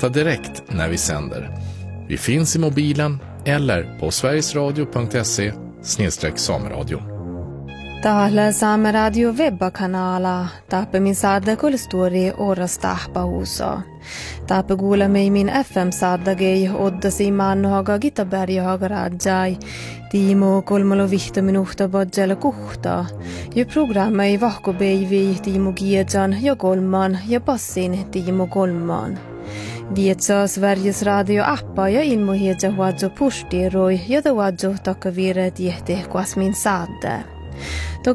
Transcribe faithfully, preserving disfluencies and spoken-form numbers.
veta direkt när vi sänder. Vi finns i mobilen eller på sverigesradio punkt se snedstreck sameradio. Täällä Saameradio webbakanala. Taappe min saada kulstori oras tahpahuuso. Taappe kuulemme min F M-saadagei oddasi mannohaga Gitaberjahaga rajai. Tiimo kolmalo vihto minuhta bodjalla kuhta. Ja programma ei vahkobeivi Tiimo Kiedjan ja kolman ja passin Tiimo kolman. Vietsa Sveriges radio-appa ja ilmohiedja huadjo pustiroi ja da huadjo takavire tiehte kuas min saade.